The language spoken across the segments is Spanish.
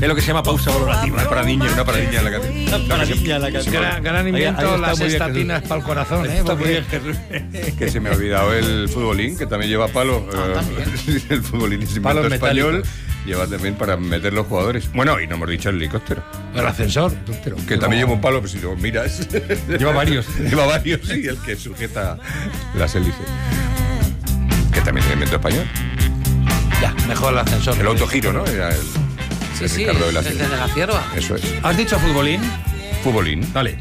Es lo que se llama pausa valorativa. Una paradilla en la canción. Gran invento, las estatinas para el corazón, Está muy porque... bien, Que se me ha olvidado el futbolín, que también lleva palos. El futbolín es invento español. Lleva también para meter los jugadores. Bueno, y no hemos dicho el helicóptero. El ascensor. Que también lleva un palo, pero si lo miras. Lleva varios. Lleva varios, sí, el que sujeta las hélices. Que también es invento español. Ya, mejor el ascensor. El autogiro, ¿no? Era el Sí, Ricardo de la desde Sierra. la Cierva. Eso es. ¿Has dicho futbolín? Futbolín. Dale.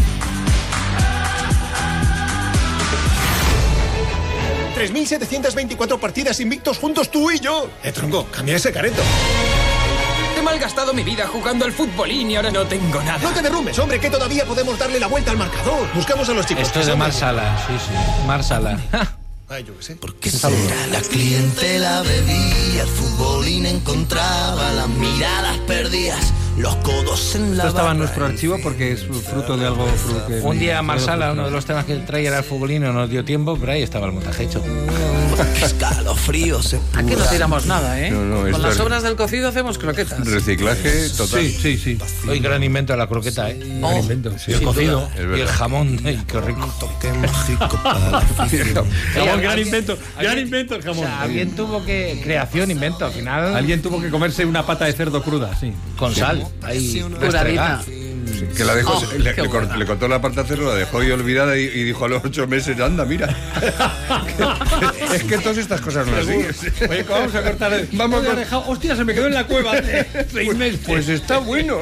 $3.724 partidas invictos juntos tú y yo. Tronco, cambia ese careto. He malgastado mi vida jugando al futbolín y ahora no tengo nada. No te derrumbes, hombre, que todavía podemos darle la vuelta al marcador. Buscamos a los chicos. Esto es de Marsala, sí. Marsala. Ay, yo qué sé. Porque será la clientela bebía, el futbolín encontraba las miradas perdidas, los codos en la Esto estaba en barra. nuestro archivo porque es fruto de algo que... Un día Marsala, uno de los temas que traía era el futbolín, no nos dio tiempo, pero ahí estaba el montaje hecho. Escalofríos. Aquí no tiramos nada, ¿eh? No, Con esto las es- sobras del cocido hacemos croquetas. Reciclaje total. Sí. Hoy gran invento de la croqueta, ¿eh? Gran invento. Y el cocido, Es y el verdad. jamón, ¡ay, qué rico! Toque mágico para la afición. Jamón, gran invento el O jamón. sea, alguien tuvo que... Creación, invento, al final... Alguien tuvo que comerse una pata de cerdo cruda, sí. Con sal, ahí Curadita. Sí, que la dejó, Oh, qué buena. le cortó la parte de cerdo, la dejó ahí olvidada y dijo a los 8 meses, anda, mira. Es que todas estas cosas no las sigues. Oye, vamos a cortar el... Vamos a Oye, cor- dejado... Hostia, se me quedó en la cueva hace 6 meses. Pues está bueno.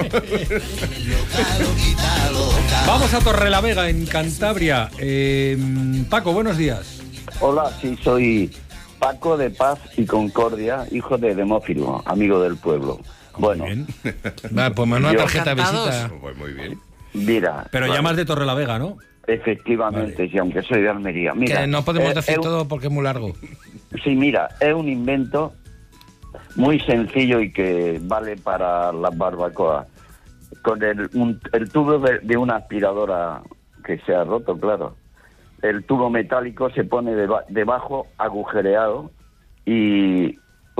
Vamos a Torrelavega, en Cantabria. Paco, buenos días. Hola, sí, soy Paco de Paz y Concordia, hijo de Demófilo, amigo del pueblo. Bueno, Bien. Va, pues una Yo- tarjeta de Encantados. visita. Pues muy bien. mira. Pero vale, llamas de Torrelavega, ¿no? Efectivamente, Vale. sí, aunque soy de Almería. Mira, Que no podemos es decir un- todo porque es muy largo. Sí, mira, es un invento muy sencillo y que vale para las barbacoas. Con el tubo de una aspiradora que se ha roto, claro. El tubo metálico se pone debajo, agujereado, y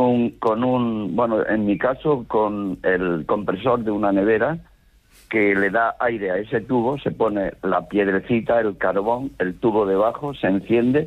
bueno, en mi caso, con el compresor de una nevera que le da aire a ese tubo, se pone la piedrecita, el carbón, el tubo debajo, se enciende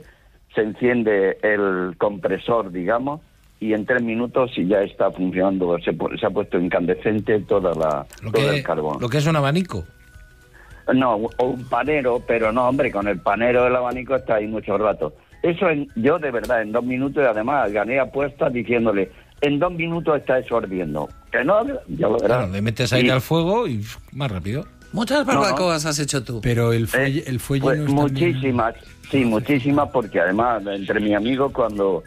el compresor, digamos, y en 3 minutos ya está funcionando, se ha puesto incandescente todo el carbón. Lo que es un abanico. No, o un panero, pero no, hombre, con el panero del abanico está ahí mucho rato. Eso yo de verdad, en 2 minutos, y además gané apuestas diciéndole, en 2 minutos está eso ardiendo. Que no, ya lo verás. Claro, le metes aire al fuego y más rápido. Muchas barbacoas has hecho tú. Pero el fuelle Pues no es también- muchísimas, sí, muchísimas, porque además, entre mis amigos, cuando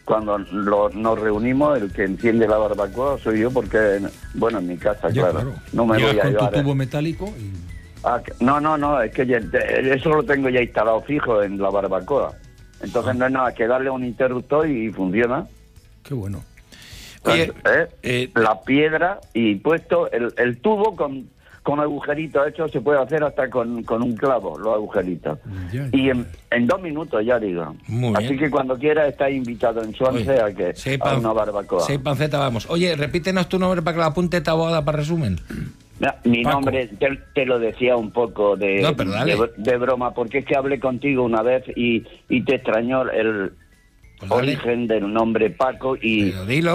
nos reunimos, el que enciende la barbacoa soy yo, porque, bueno, en mi casa, Ya, claro. No me Llegas voy a con llevar. tu tubo metálico y... No, es que eso lo tengo ya instalado fijo en la barbacoa. Entonces no es nada que darle un interruptor y funciona. Qué bueno. Oye, La piedra y puesto el tubo con agujeritos hechos, se puede hacer hasta con un clavo, los agujeritos. Ya. Y en 2 minutos, ya digo. Muy Así bien. que cuando quiera está invitado en Swansea a una barbacoa. Sí, panceta, vamos. Oye, repítenos tu nombre para que la apunte Taboada para resumen. Mira, mi Paco. nombre, te lo decía un poco No, pero dale. de broma, porque es que hablé contigo una vez y te extrañó el Pues dale. origen del nombre Paco Pero dilo.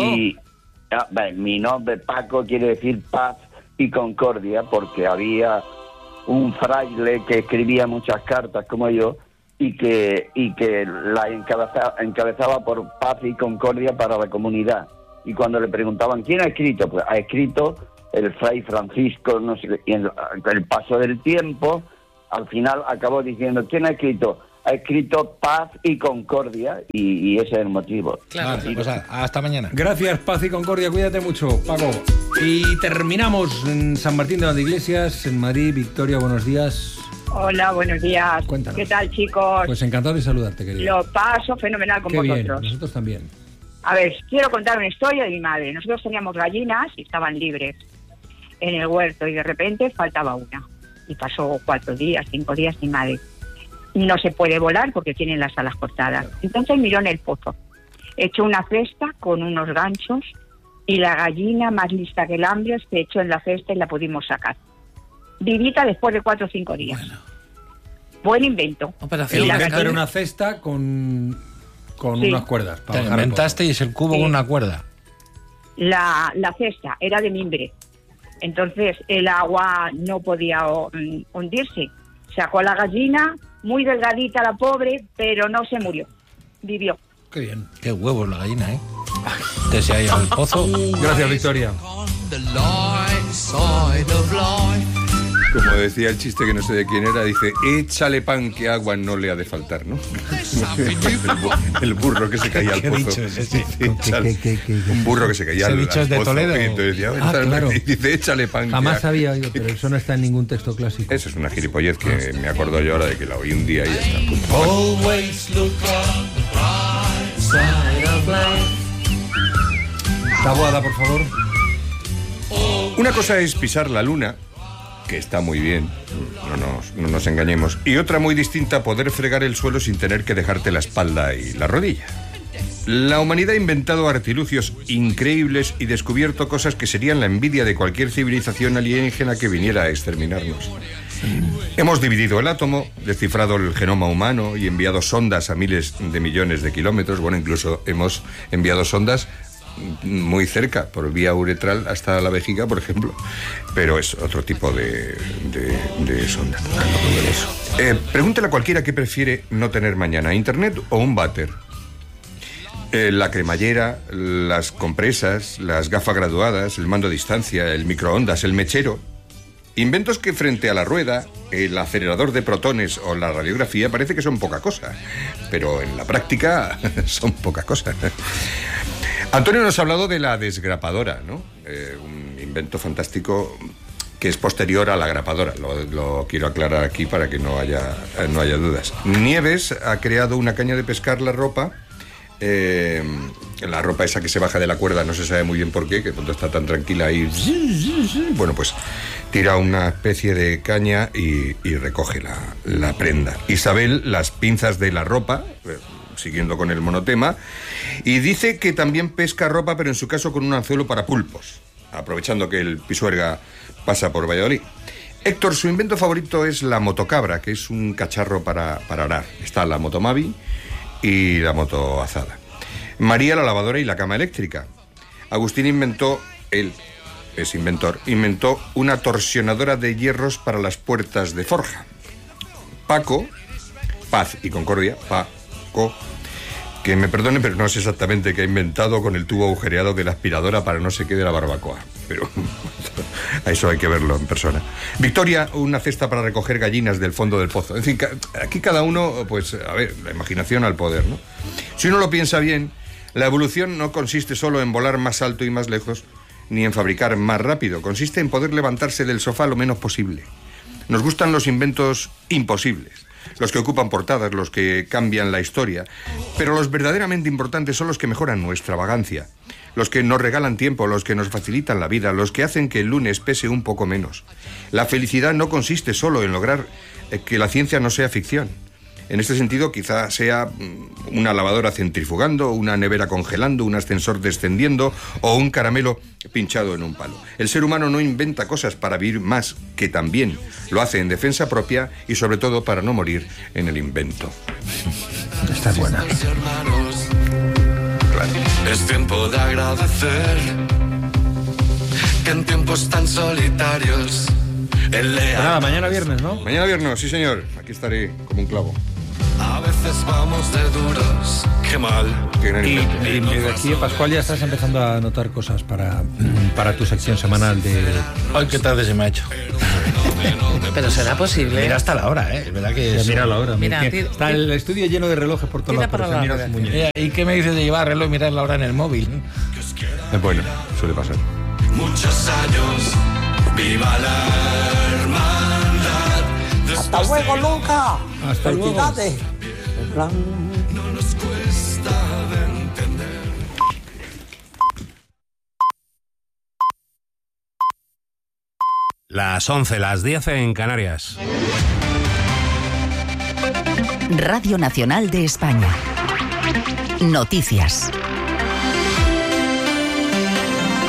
Mi nombre Paco quiere decir paz y concordia, porque había un fraile que escribía muchas cartas como yo y que la encabezaba por paz y concordia para la comunidad. Y cuando le preguntaban quién ha escrito, pues ha escrito el fray Francisco, no sé, y en el paso del tiempo, al final acabó diciendo quién ha escrito. Ha escrito paz y concordia y ese es el motivo. Claro. Vale, pues hasta mañana. Gracias, Paz y Concordia. Cuídate mucho, Paco. Y terminamos en San Martín de Iglesias, en Madrid. Victoria, buenos días. Hola, buenos días. Cuéntanos. ¿Qué tal, chicos? Pues encantado de saludarte, querida. Lo paso fenomenal con Qué bien, vosotros. nosotros también. A ver, quiero contar una historia de mi madre. Nosotros teníamos gallinas y estaban libres en el huerto y de repente faltaba una. Y pasó 4 días, 5 días mi madre. No se puede volar porque tienen las alas cortadas. Entonces miró en el pozo. Echó una cesta con unos ganchos Y la gallina, más lista que el hambre, se echó en la cesta y la pudimos sacar. Vivita después de 4 o 5 días. Buen invento. El invento era una cesta con unas cuerdas. Te inventasteis el cubo con una cuerda. La cesta era de mimbre. Entonces el agua no podía hundirse. Sacó a la gallina, muy delgadita la pobre, pero no se murió. Vivió. Qué bien. Qué huevos la gallina, ¿eh? Te se ha ido al pozo. Gracias, Victoria. Como decía el chiste que no sé de quién era, dice, échale pan que agua no le ha de faltar, ¿no? el burro que se caía al pozo. ¿Qué dicho es ese? Un burro que se caía al pozo. ¿Ese dicho es de Toledo? Claro. Y dice, échale pan. Jamás había oído, pero eso no está en ningún texto clásico. Eso es una gilipollez que me acuerdo yo ahora de que la oí un día y ya está. Always look on the bright side of life. Taboada, por favor. Una cosa es pisar la luna, que está muy bien, no nos engañemos, y otra muy distinta, poder fregar el suelo sin tener que dejarte la espalda y la rodilla. La humanidad ha inventado artilugios increíbles y descubierto cosas que serían la envidia de cualquier civilización alienígena que viniera a exterminarnos. Hemos dividido el átomo, descifrado el genoma humano y enviado sondas a miles de millones de kilómetros. Bueno, incluso hemos enviado sondas muy cerca, por vía uretral hasta la vejiga, por ejemplo, pero es otro tipo de sonda. Pregúntale a cualquiera qué prefiere no tener mañana, internet o un váter. La cremallera, las compresas, las gafas graduadas, el mando a distancia, el microondas, el mechero. Inventos que frente a la rueda, el acelerador de protones o la radiografía parece que son poca cosa, pero en la práctica son poca cosa. Antonio nos ha hablado de la desgrapadora, ¿no? Un invento fantástico que es posterior a la grapadora. Lo quiero aclarar aquí para que no haya dudas. Nieves ha creado una caña de pescar la ropa. La ropa esa que se baja de la cuerda, no se sabe muy bien por qué, que cuando está tan tranquila ahí, bueno, pues tira una especie de caña y recoge la prenda. Isabel, las pinzas de la ropa, siguiendo con el monotema, y dice que también pesca ropa, pero en su caso con un anzuelo para pulpos, aprovechando que el Pisuerga pasa por Valladolid. Héctor, su invento favorito es la motocabra, que es un cacharro para arar. Está la motomavi y la motoazada. María, la lavadora y la cama eléctrica. Agustín inventó una torsionadora de hierros para las puertas de forja. Paco, paz y concordia, Paco, que me perdone, pero no sé exactamente qué ha inventado con el tubo agujereado de la aspiradora para no se quede la barbacoa. Pero a eso hay que verlo en persona. Victoria, una cesta para recoger gallinas del fondo del pozo. En fin, aquí cada uno, pues, a ver, la imaginación al poder, ¿no? Si uno lo piensa bien, la evolución no consiste solo en volar más alto y más lejos, ni en fabricar más rápido. Consiste en poder levantarse del sofá lo menos posible. Nos gustan los inventos imposibles, los que ocupan portadas, los que cambian la historia, pero los verdaderamente importantes son los que mejoran nuestra vagancia, los que nos regalan tiempo, los que nos facilitan la vida, los que hacen que el lunes pese un poco menos. La felicidad no consiste solo en lograr que la ciencia no sea ficción. En este sentido, quizá sea una lavadora centrifugando, una nevera congelando, un ascensor descendiendo o un caramelo pinchado en un palo. El ser humano no inventa cosas para vivir más, que también lo hace en defensa propia y sobre todo para no morir en el invento. Está buena. Claro. Es tiempo de agradecer que en tiempos tan solitarios el leal... Nada, mañana viernes, ¿no? Mañana viernes, sí señor. Aquí estaré como un clavo. A veces vamos de duros, qué mal. Qué gran invento. Y de aquí, Pascual, ya estás empezando a notar cosas para tu sección semanal de... Ay, qué tarde se me ha hecho. Pero será posible. Mira hasta la hora, ¿eh? Es verdad que... Mira la hora. Mira, está el estudio lleno de relojes por todos lados. Mira su muñeca. ¿Y qué me dices de llevar reloj y mirar la hora en el móvil? Es bueno, suele pasar. Muchos años, viva la hermandad. ¡Hasta luego, Luca! Hasta luego. Felicidades. En plan... No nos cuesta de entender. Las 11, las 10 en Canarias. Radio Nacional de España. Noticias.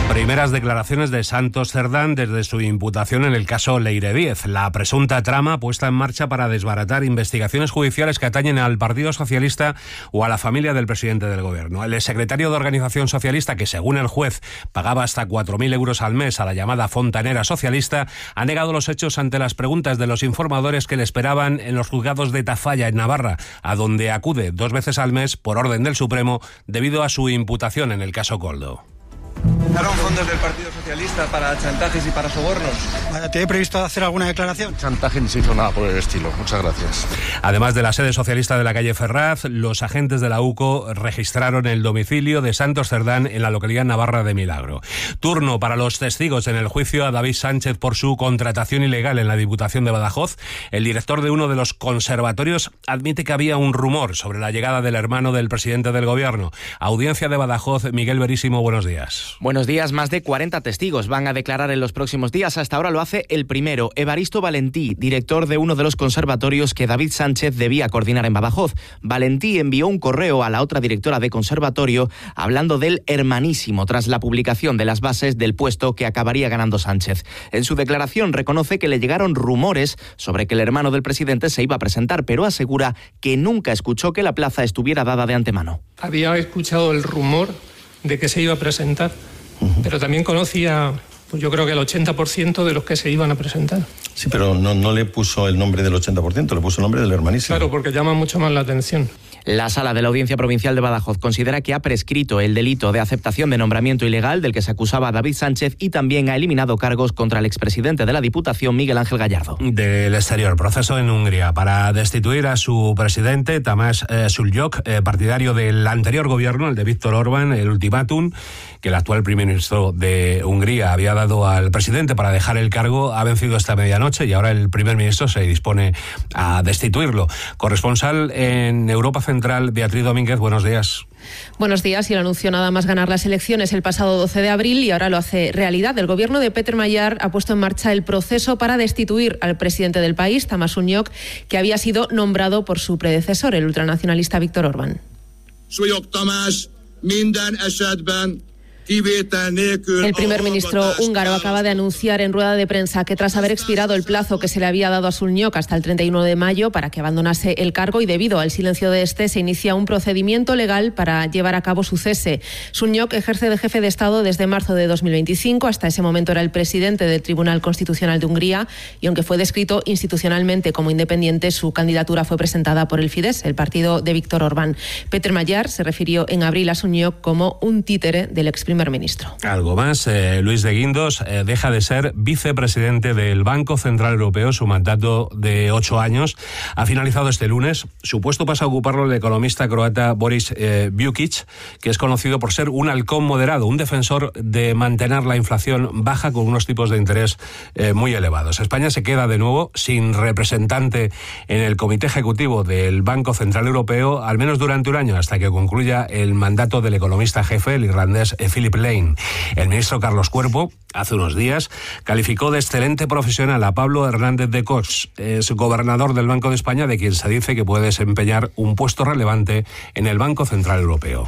Primeras declaraciones de Santos Cerdán desde su imputación en el caso Leire Díez, la presunta trama puesta en marcha para desbaratar investigaciones judiciales que atañen al Partido Socialista o a la familia del presidente del Gobierno. El exsecretario de Organización Socialista, que según el juez pagaba hasta 4.000 euros al mes a la llamada fontanera socialista, ha negado los hechos ante las preguntas de los informadores que le esperaban en los juzgados de Tafalla, en Navarra, a donde acude 2 veces al mes por orden del Supremo debido a su imputación en el caso Koldo. ¿Usaron fondos del Partido Socialista para chantajes y para sobornos? ¿Tiene previsto hacer alguna declaración? Chantaje ni se hizo nada por el estilo. Muchas gracias. Además de la sede socialista de la calle Ferraz, los agentes de la UCO registraron el domicilio de Santos Cerdán en la localidad navarra de Milagro. Turno para los testigos en el juicio a David Sánchez por su contratación ilegal en la Diputación de Badajoz. El director de uno de los conservatorios admite que había un rumor sobre la llegada del hermano del presidente del Gobierno. Audiencia de Badajoz, Miguel Verísimo, buenos días. Buenos días. Más de 40 testigos van a declarar en los próximos días. Hasta ahora lo hace el primero, Evaristo Valentí, director de uno de los conservatorios que David Sánchez debía coordinar en Badajoz. Valentí envió un correo a la otra directora de conservatorio hablando del hermanísimo tras la publicación de las bases del puesto que acabaría ganando Sánchez. En su declaración reconoce que le llegaron rumores sobre que el hermano del presidente se iba a presentar, pero asegura que nunca escuchó que la plaza estuviera dada de antemano. Había escuchado el rumor de que se iba a presentar, pero también conocía, pues yo creo que el 80% de los que se iban a presentar. Sí, pero no le puso el nombre del 80%, le puso el nombre del hermanísimo. Claro, porque llama mucho más la atención. La Sala de la Audiencia Provincial de Badajoz considera que ha prescrito el delito de aceptación de nombramiento ilegal del que se acusaba a David Sánchez y también ha eliminado cargos contra el expresidente de la Diputación, Miguel Ángel Gallardo. Del exterior, proceso en Hungría para destituir a su presidente, Tamás Sulyok, partidario del anterior gobierno, el de Viktor Orbán. El ultimátum que el actual primer ministro de Hungría había dado al presidente para dejar el cargo ha vencido esta medianoche y ahora el primer ministro se dispone a destituirlo. Corresponsal en Europa Central, Beatriz Domínguez, buenos días. Buenos días. Y lo anunció nada más ganar las elecciones el pasado 12 de abril y ahora lo hace realidad. El gobierno de Peter Magyar ha puesto en marcha el proceso para destituir al presidente del país, Tamás Sulyok, que había sido nombrado por su predecesor, el ultranacionalista Viktor Orbán. Sulyok Tamás minden esetben kivétel nélkül. El primer ministro húngaro acaba de anunciar en rueda de prensa que tras haber expirado el plazo que se le había dado a Sulyok hasta el 31 de mayo para que abandonase el cargo y debido al silencio de este, se inicia un procedimiento legal para llevar a cabo su cese. Sulyok ejerce de jefe de Estado desde marzo de 2025. Hasta ese momento era el presidente del Tribunal Constitucional de Hungría y aunque fue descrito institucionalmente como independiente, su candidatura fue presentada por el Fidesz, el partido de Viktor Orbán. Peter Magyar se refirió en abril a Sulyok como un títere del ex primer ministro. Algo más, Luis de Guindos deja de ser vicepresidente del Banco Central Europeo. Su mandato de 8 años ha finalizado este lunes. Su puesto pasa a ocuparlo el economista croata Boris Vujčić, que es conocido por ser un halcón moderado, un defensor de mantener la inflación baja con unos tipos de interés muy elevados. España se queda de nuevo sin representante en el Comité Ejecutivo del Banco Central Europeo, al menos durante un año, hasta que concluya el mandato del economista jefe, el irlandés Philip Lane. El ministro Carlos Cuerpo, hace unos días, calificó de excelente profesional a Pablo Hernández de Cox, es gobernador del Banco de España, de quien se dice que puede desempeñar un puesto relevante en el Banco Central Europeo.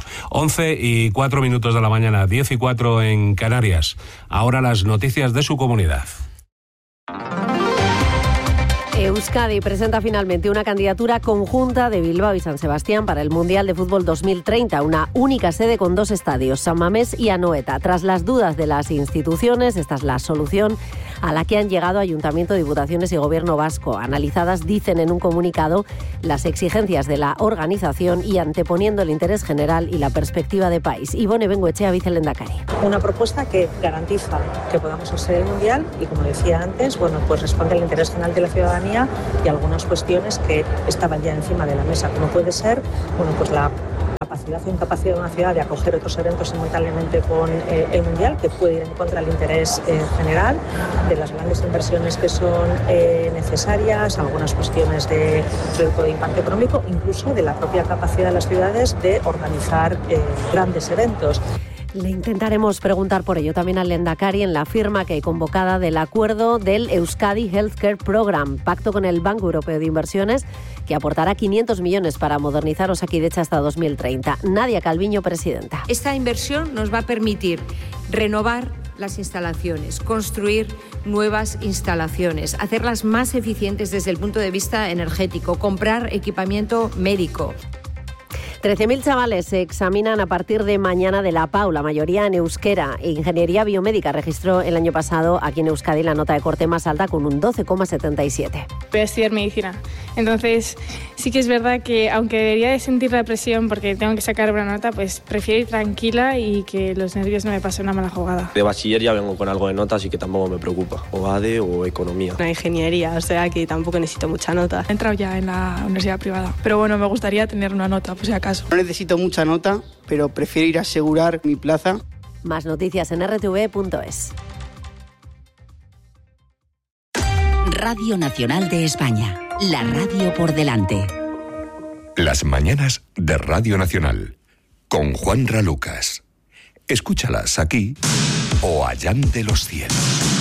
11:04 de la mañana, 10:04 en Canarias. Ahora las noticias de su comunidad. Euskadi presenta finalmente una candidatura conjunta de Bilbao y San Sebastián para el Mundial de Fútbol 2030, una única sede con 2 estadios, San Mamés y Anoeta. Tras las dudas de las instituciones, esta es la solución a la que han llegado Ayuntamiento, Diputaciones y Gobierno vasco. Analizadas, dicen en un comunicado, las exigencias de la organización y anteponiendo el interés general y la perspectiva de país. Ivone Bengoechea, vicelehendakari. Una propuesta que garantiza que podamos hacer el Mundial y, como decía antes, pues responde al interés general de la ciudadanía y algunas cuestiones que estaban ya encima de la mesa, como puede ser pues la capacidad o incapacidad de una ciudad de acoger otros eventos simultáneamente con el Mundial, que puede ir en contra del interés general, de las grandes inversiones que son necesarias, algunas cuestiones de impacto económico, incluso de la propia capacidad de las ciudades de organizar grandes eventos. Le intentaremos preguntar por ello también al Lehendakari en la firma que hay convocada del acuerdo del Euskadi Healthcare Program, pacto con el Banco Europeo de Inversiones, que aportará 500 millones para modernizar Osakidetza hasta 2030. Nadia Calviño, presidenta. Esta inversión nos va a permitir renovar las instalaciones, construir nuevas instalaciones, hacerlas más eficientes desde el punto de vista energético, comprar equipamiento médico. 13.000 chavales se examinan a partir de mañana de la PAU, la mayoría en euskera. Ingeniería biomédica registró el año pasado aquí en Euskadi la nota de corte más alta con un 12,77. Voy a estudiar medicina. Entonces, sí que es verdad que aunque debería de sentir la presión porque tengo que sacar buena nota, pues prefiero ir tranquila y que los nervios no me pasen una mala jugada. De bachiller ya vengo con algo de nota, así que tampoco me preocupa. O ADE o economía. Una ingeniería, o sea que tampoco necesito mucha nota. He entrado ya en la universidad privada, pero bueno, me gustaría tener una nota, por si acaso. No necesito mucha nota, pero prefiero ir a asegurar mi plaza. Más noticias en rtv.es. Radio Nacional de España, la radio por delante. Las mañanas de Radio Nacional, con Juanra Lucas. Escúchalas aquí o allá de los cielos.